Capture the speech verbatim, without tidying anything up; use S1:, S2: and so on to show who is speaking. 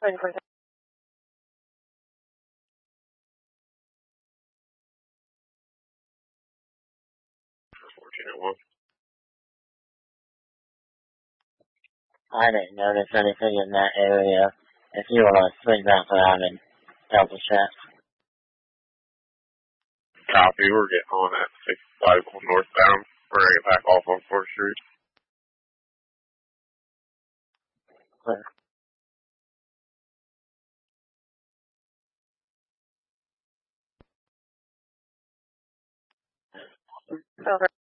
S1: I didn't notice anything in that area. If you want to swing back around and double check.
S2: Copy, we're getting on at sixty-five northbound. We're going to get back off on fourth Street.
S1: Clear. Over.